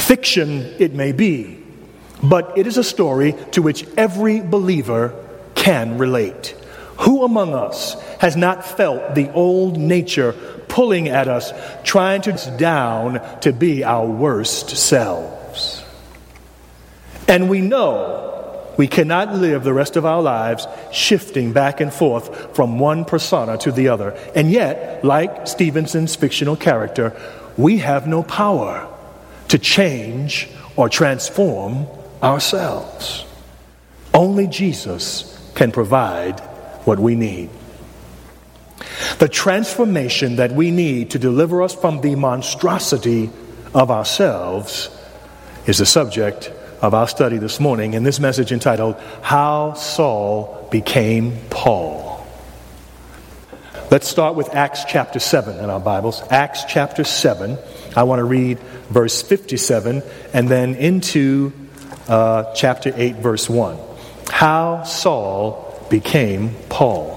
Fiction it may be, but it is a story to which every believer can relate. Who among us has not felt the old nature pulling at us, trying to down to be our worst selves? And we know we cannot live the rest of our lives shifting back and forth from one persona to the other. And yet, like Stevenson's fictional character, we have no power to change or transform ourselves. Only Jesus can provide what we need. The transformation that we need to deliver us from the monstrosity of ourselves is the subject of our study this morning in this message entitled, How Saul Became Paul. Let's start with Acts chapter 7 in our Bibles. Acts chapter 7. I want to read verse 57 and then into chapter 8, verse 1. How Saul became Paul.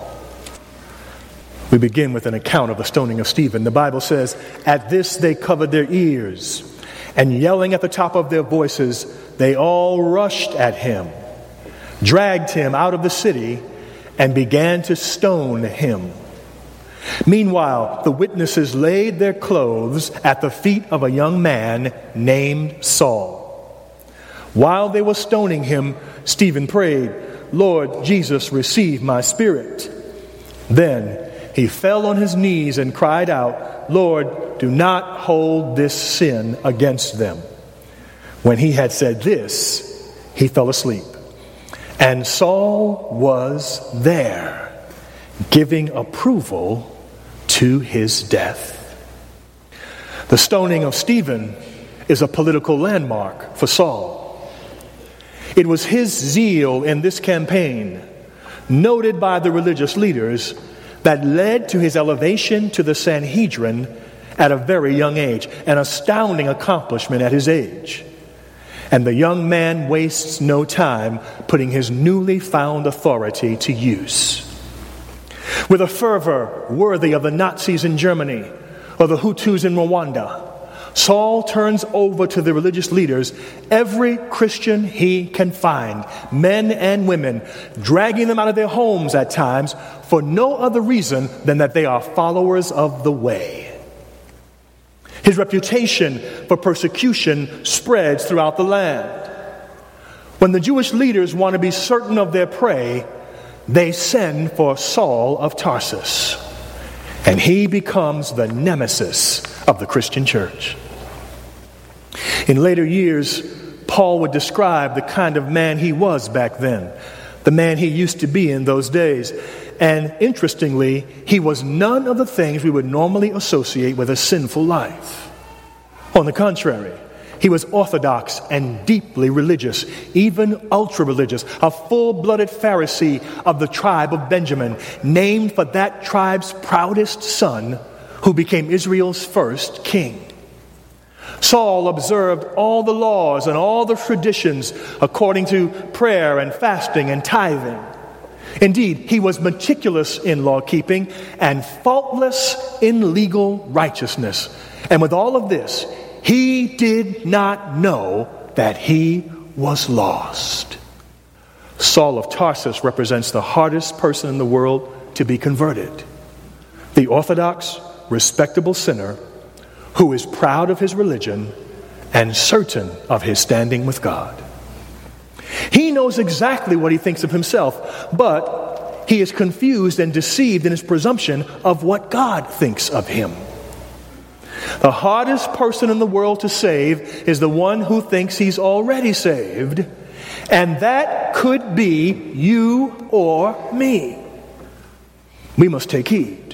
We begin with an account of the stoning of Stephen. The Bible says, at this they covered their ears, and yelling at the top of their voices, they all rushed at him, dragged him out of the city, and began to stone him. Meanwhile, the witnesses laid their clothes at the feet of a young man named Saul. While they were stoning him, Stephen prayed, Lord Jesus, receive my spirit. Then he fell on his knees and cried out, Lord, do not hold this sin against them. When he had said this, he fell asleep. And Saul was there, giving approval to his death. The stoning of Stephen is a political landmark for Saul. It was his zeal in this campaign, noted by the religious leaders, that led to his elevation to the Sanhedrin at a very young age, an astounding accomplishment at his age. And the young man wastes no time putting his newly found authority to use. With a fervor worthy of the Nazis in Germany or the Hutus in Rwanda, Saul turns over to the religious leaders every Christian he can find, men and women, dragging them out of their homes at times for no other reason than that they are followers of the way. His reputation for persecution spreads throughout the land. When the Jewish leaders want to be certain of their prey, they send for Saul of Tarsus, and he becomes the nemesis of the Christian church. In later years, Paul would describe the kind of man he was back then, the man he used to be in those days. And interestingly, he was none of the things we would normally associate with a sinful life. On the contrary, he was orthodox and deeply religious, even ultra-religious, a full-blooded Pharisee of the tribe of Benjamin, named for that tribe's proudest son, who became Israel's first king. Saul observed all the laws and all the traditions according to prayer and fasting and tithing. Indeed, he was meticulous in law-keeping and faultless in legal righteousness. And with all of this, he did not know that he was lost. Saul of Tarsus represents the hardest person in the world to be converted. The orthodox, respectable sinner who is proud of his religion and certain of his standing with God. He knows exactly what he thinks of himself, but he is confused and deceived in his presumption of what God thinks of him. The hardest person in the world to save is the one who thinks he's already saved, and that could be you or me. We must take heed.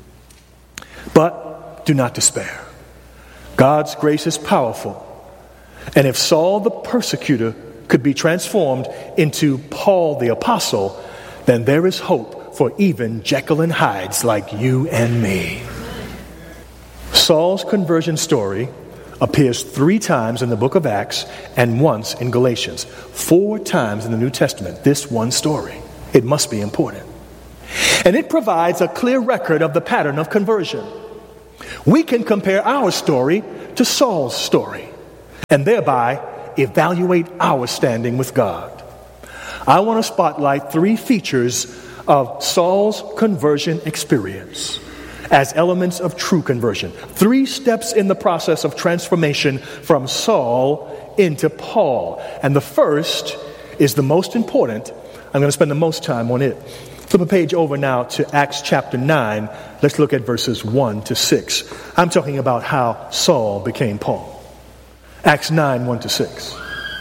But do not despair. God's grace is powerful. And if Saul the persecutor could be transformed into Paul the apostle, then there is hope for even Jekyll and Hydes like you and me. Saul's conversion story appears 3 times in the book of Acts and once in Galatians. 4 times in the New Testament, this one story. It must be important. And it provides a clear record of the pattern of conversion. We can compare our story to Saul's story and thereby evaluate our standing with God. I want to spotlight 3 features of Saul's conversion experience as elements of true conversion. 3 steps in the process of transformation from Saul into Paul. And the first is the most important. I'm going to spend the most time on it. Flip a page over now to Acts chapter 9. Let's look at verses 1 to 6. I'm talking about how Saul became Paul. Acts 9, 1 to 6.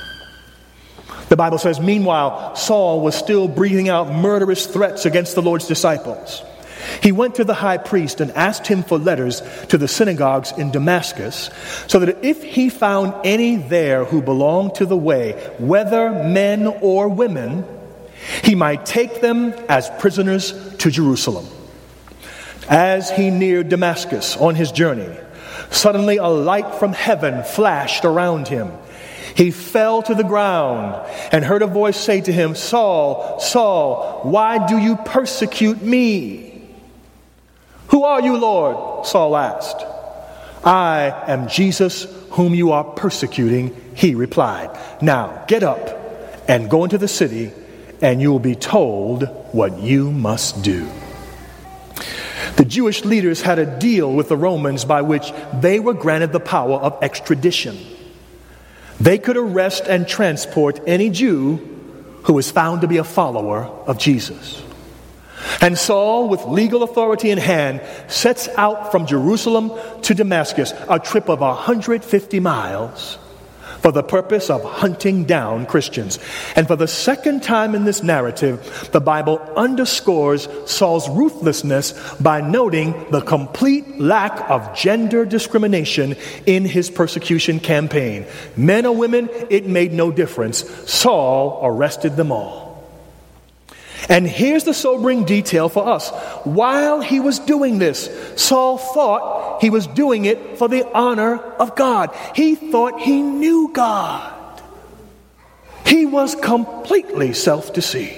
The Bible says, meanwhile, Saul was still breathing out murderous threats against the Lord's disciples. He went to the high priest and asked him for letters to the synagogues in Damascus, so that if he found any there who belonged to the way, whether men or women, he might take them as prisoners to Jerusalem. As he neared Damascus on his journey, suddenly a light from heaven flashed around him. He fell to the ground and heard a voice say to him, Saul, Saul, why do you persecute me? Who are you, Lord? Saul asked. I am Jesus whom you are persecuting, he replied. Now get up and go into the city, and you will be told what you must do. The Jewish leaders had a deal with the Romans by which they were granted the power of extradition. They could arrest and transport any Jew who was found to be a follower of Jesus. And Saul, with legal authority in hand, sets out from Jerusalem to Damascus, a trip of 150 miles, for the purpose of hunting down Christians. And for the second time in this narrative, the Bible underscores Saul's ruthlessness by noting the complete lack of gender discrimination in his persecution campaign. Men or women, it made no difference. Saul arrested them all. And here's the sobering detail for us. While he was doing this, Saul thought he was doing it for the honor of God. He thought he knew God. He was completely self-deceived.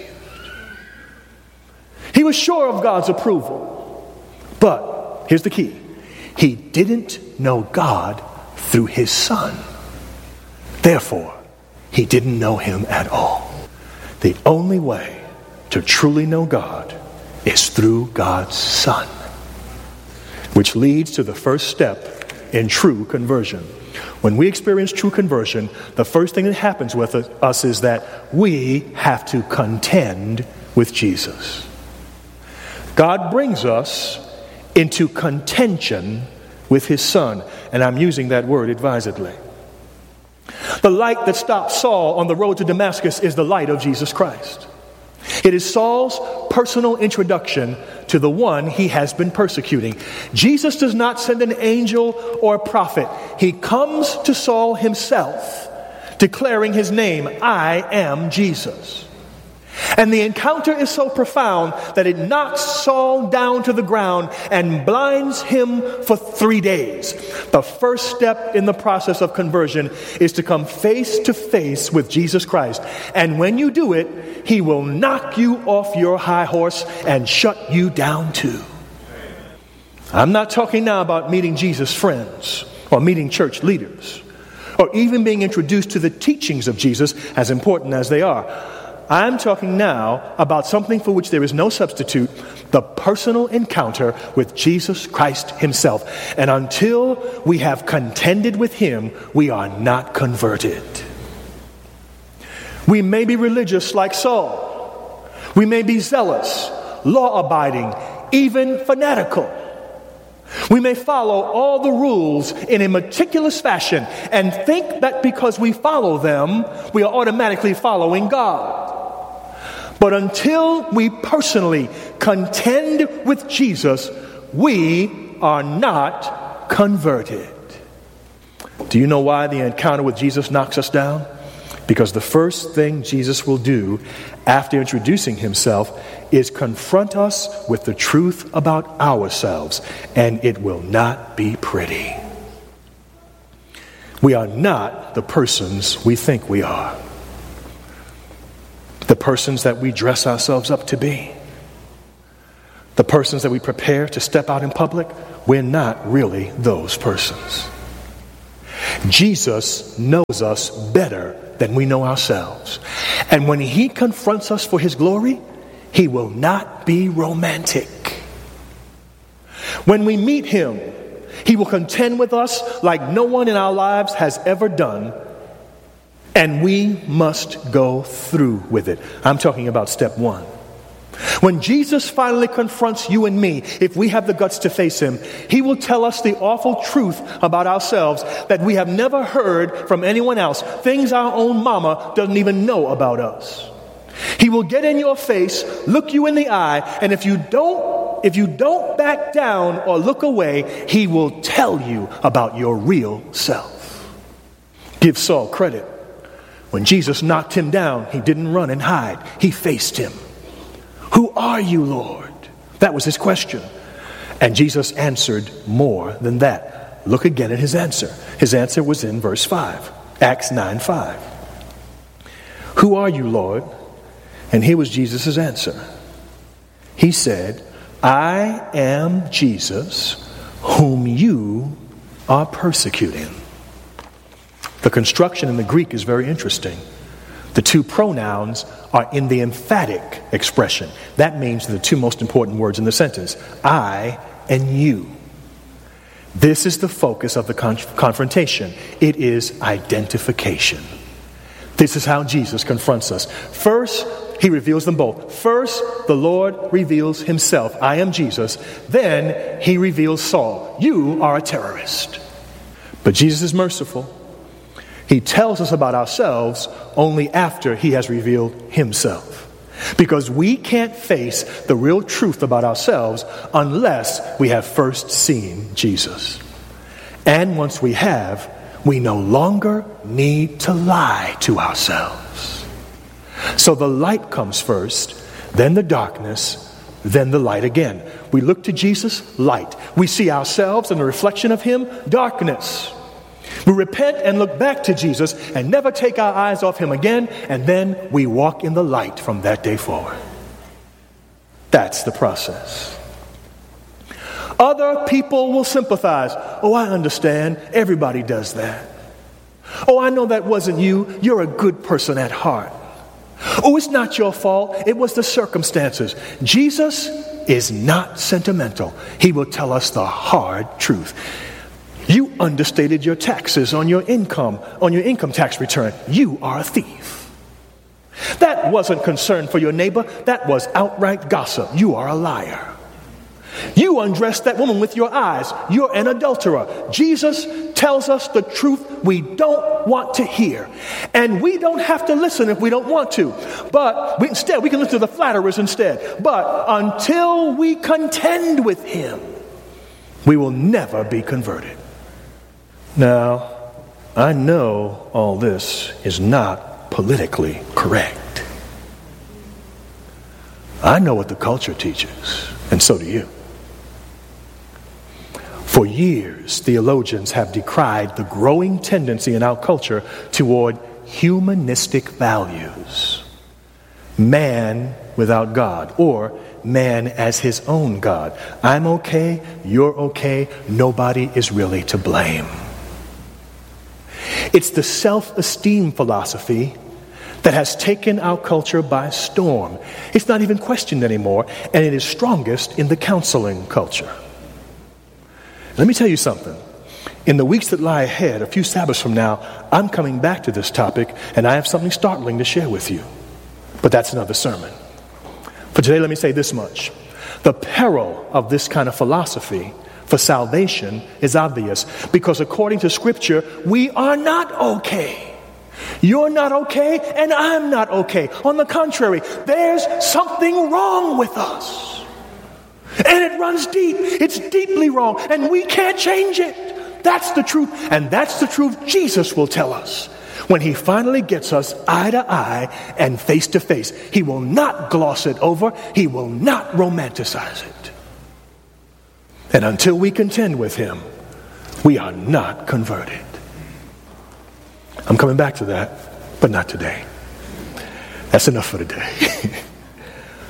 He was sure of God's approval. But here's the key. He didn't know God through his Son. Therefore, he didn't know him at all. The only way to truly know God is through God's Son, which leads to the first step in true conversion. When we experience true conversion, the first thing that happens with us is that we have to contend with Jesus. God brings us into contention with his Son, and I'm using that word advisedly. The light that stopped Saul on the road to Damascus is the light of Jesus Christ. It is Saul's personal introduction to the one he has been persecuting. Jesus does not send an angel or a prophet. He comes to Saul himself, declaring his name, I am Jesus. And the encounter is so profound that it knocks Saul down to the ground and blinds him for 3 days. The first step in the process of conversion is to come face to face with Jesus Christ. And when you do it, he will knock you off your high horse and shut you down too. I'm not talking now about meeting Jesus' friends or meeting church leaders or even being introduced to the teachings of Jesus, as important as they are. I'm talking now about something for which there is no substitute, the personal encounter with Jesus Christ himself. And until we have contended with him, we are not converted. We may be religious like Saul. We may be zealous, law-abiding, even fanatical. We may follow all the rules in a meticulous fashion and think that because we follow them, we are automatically following God. But until we personally contend with Jesus, we are not converted. Do you know why the encounter with Jesus knocks us down? Because the first thing Jesus will do after introducing himself is confront us with the truth about ourselves, and it will not be pretty. We are not the persons we think we are. The persons that we dress ourselves up to be. The persons that we prepare to step out in public, we're not really those persons. Jesus knows us better than we know ourselves. And when he confronts us for his glory, he will not be romantic. When we meet him, he will contend with us like no one in our lives has ever done. And we must go through with it. I'm talking about step one. When Jesus finally confronts you and me, if we have the guts to face him, he will tell us the awful truth about ourselves that we have never heard from anyone else. Things our own mama doesn't even know about us. He will get in your face, look you in the eye, and if you don't back down or look away, he will tell you about your real self. Give Saul credit. When Jesus knocked him down, he didn't run and hide. He faced him. Who are you, Lord? That was his question. And Jesus answered more than that. Look again at his answer. His answer was in verse 5. Acts 9:5. Who are you, Lord? And here was Jesus' answer. He said, I am Jesus, whom you are persecuting. The construction in the Greek is very interesting. The two pronouns are in the emphatic expression. That means the two most important words in the sentence, I and you. This is the focus of the confrontation. It is identification. This is how Jesus confronts us. First, he reveals them both. First, the Lord reveals himself. I am Jesus. Then he reveals Saul. You are a terrorist. But Jesus is merciful. He tells us about ourselves only after he has revealed himself. Because we can't face the real truth about ourselves unless we have first seen Jesus. And once we have, we no longer need to lie to ourselves. So the light comes first, then the darkness, then the light again. We look to Jesus, light. We see ourselves in the reflection of him, darkness. We repent and look back to Jesus and never take our eyes off him again, and then we walk in the light from that day forward. That's the process. Other people will sympathize. Oh, I understand. Everybody does that. Oh, I know that wasn't you. You're a good person at heart. Oh, it's not your fault. It was the circumstances. Jesus is not sentimental. He will tell us the hard truth. You understated your taxes on your income tax return. You are a thief. That wasn't concern for your neighbor. That was outright gossip. You are a liar. You undressed that woman with your eyes. You're an adulterer. Jesus tells us the truth we don't want to hear. And we don't have to listen if we don't want to. But we can listen to the flatterers instead. But until we contend with him, we will never be converted. Now, I know all this is not politically correct. I know what the culture teaches, and so do you. For years, theologians have decried the growing tendency in our culture toward humanistic values. Man without God, or man as his own God. I'm okay, you're okay, nobody is really to blame. It's the self-esteem philosophy that has taken our culture by storm. It's not even questioned anymore, and it is strongest in the counseling culture. Let me tell you something. In the weeks that lie ahead, a few Sabbaths from now, I'm coming back to this topic, and I have something startling to share with you. But that's another sermon. For today, let me say this much. The peril of this kind of philosophy for salvation is obvious, because according to Scripture, we are not okay. You're not okay, and I'm not okay. On the contrary, there's something wrong with us. And it runs deep. It's deeply wrong, and we can't change it. That's the truth, and that's the truth Jesus will tell us when he finally gets us eye to eye and face to face. He will not gloss it over. He will not romanticize it. And until we contend with him, we are not converted. I'm coming back to that, but not today. That's enough for today.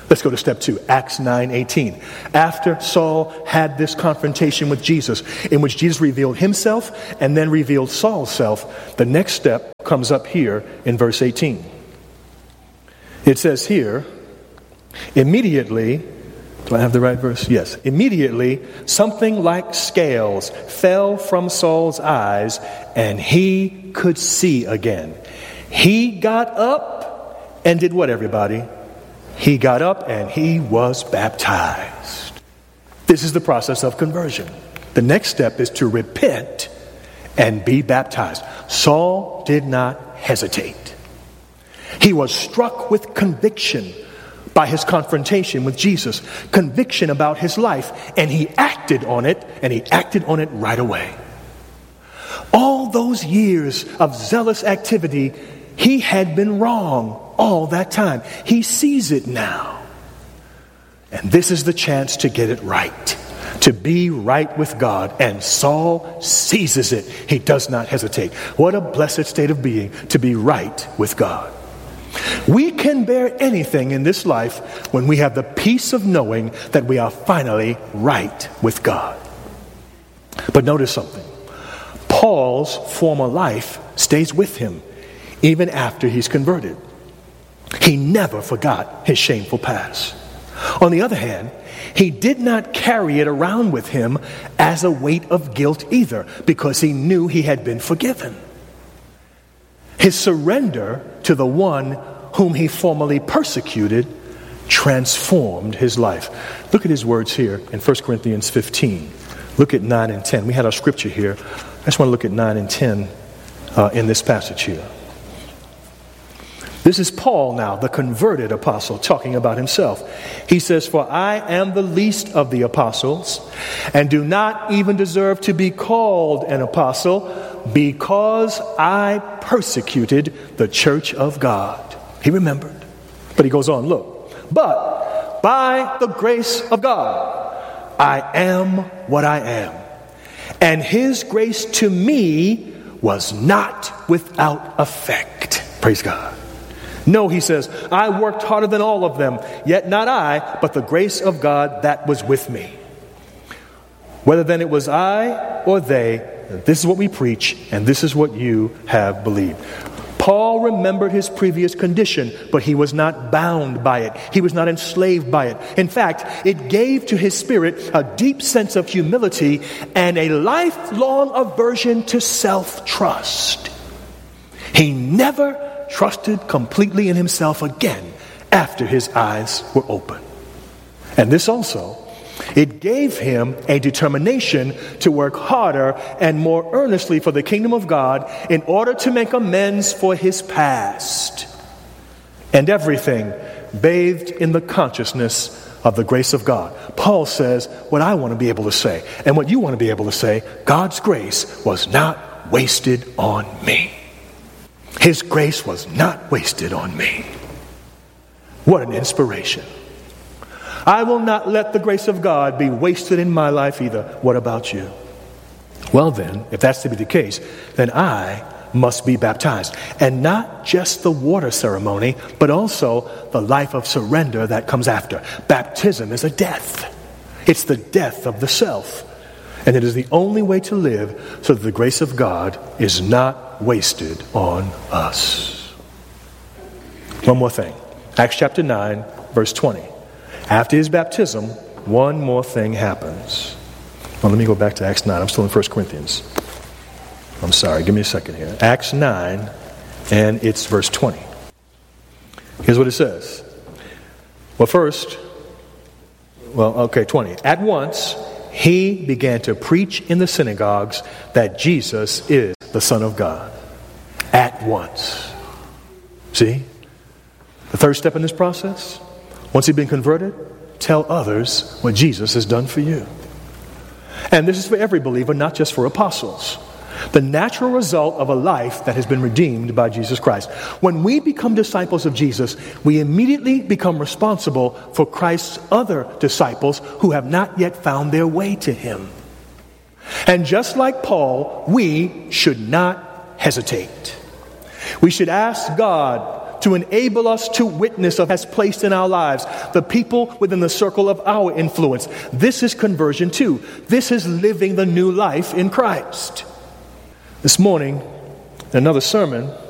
Let's go to step 2, Acts 9:18. After Saul had this confrontation with Jesus, in which Jesus revealed himself and then revealed Saul's self, the next step comes up here in verse 18. It says here, immediately, do I have the right verse? Yes. Immediately, something like scales fell from Saul's eyes, and he could see again. He got up and did what, everybody? He got up and he was baptized. This is the process of conversion. The next step is to repent and be baptized. Saul did not hesitate. He was struck with conviction by his confrontation with Jesus, conviction about his life, and he acted on it, and he acted on it right away. All those years of zealous activity, he had been wrong all that time. He sees it now. And this is the chance to get it right, to be right with God. And Saul seizes it. He does not hesitate. What a blessed state of being, to be right with God. We can bear anything in this life when we have the peace of knowing that we are finally right with God. But notice something. Paul's former life stays with him even after he's converted. He never forgot his shameful past. On the other hand, he did not carry it around with him as a weight of guilt either, because he knew he had been forgiven. His surrender to the one whom he formerly persecuted transformed his life. Look at his words here in 1 Corinthians 15. Look at 9 and 10. We had our scripture here. I just want to look at 9 and 10 in this passage here. This is Paul now, the converted apostle, talking about himself. He says, "For I am the least of the apostles, and do not even deserve to be called an apostle, because I persecuted the church of God." He remembered. But he goes on, look. "But by the grace of God, I am what I am. And his grace to me was not without effect." Praise God. "No," he says, "I worked harder than all of them, yet not I, but the grace of God that was with me. Whether then it was I or they, this is what we preach, and this is what you have believed." Paul remembered his previous condition, but he was not bound by it. He was not enslaved by it. In fact, it gave to his spirit a deep sense of humility and a lifelong aversion to self-trust. He never trusted completely in himself again after his eyes were open. And this also, it gave him a determination to work harder and more earnestly for the kingdom of God in order to make amends for his past. And everything bathed in the consciousness of the grace of God. Paul says what I want to be able to say, and what you want to be able to say: God's grace was not wasted on me. His grace was not wasted on me. What an inspiration. I will not let the grace of God be wasted in my life either. What about you? Well then, if that's to be the case, then I must be baptized. And not just the water ceremony, but also the life of surrender that comes after. Baptism is a death. It's the death of the self. And it is the only way to live so that the grace of God is not wasted on us. One more thing. Acts chapter 9, verse 20. After his baptism, one more thing happens. Well, let me go back to Acts 9. I'm still in 1 Corinthians. I'm sorry, give me a second here. Acts 9, and it's verse 20. Here's what it says. Well, first, 20. At once, he began to preach in the synagogues that Jesus is the Son of God. At once. See? The third step in this process, once you've been converted, tell others what Jesus has done for you. And this is for every believer, not just for apostles. The natural result of a life that has been redeemed by Jesus Christ. When we become disciples of Jesus, we immediately become responsible for Christ's other disciples who have not yet found their way to him. And just like Paul, we should not hesitate. We should ask God to enable us to witness of has placed in our lives, the people within the circle of our influence. This is conversion too. This is living the new life in Christ. This morning, another sermon,